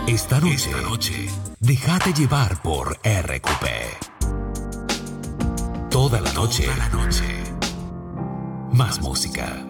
Esta noche, déjate llevar por RQP. Toda la noche, más música.